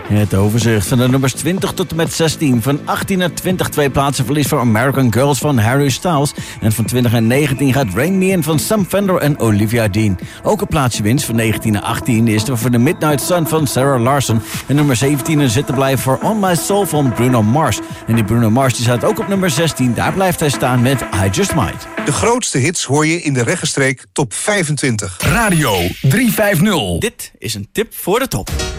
Het overzicht van de nummers 20 tot en met 16. Van 18 naar 20 2 plaatsen verlies voor American Girls van Harry Styles. En van 20 naar 19 gaat Rain Me In van Sam Fender en Olivia Dean. Ook een plaatsje winst van 19 naar 18 is er voor The Midnight Sun van Sarah Larson. En nummer 17 in zitten blijven voor On My Soul van Bruno Mars. En die Bruno Mars die staat ook op nummer 16. Daar blijft hij staan met I Just Might. De grootste hits hoor je in de regenstreek top 25. Radio 350. Dit is een tip voor de top.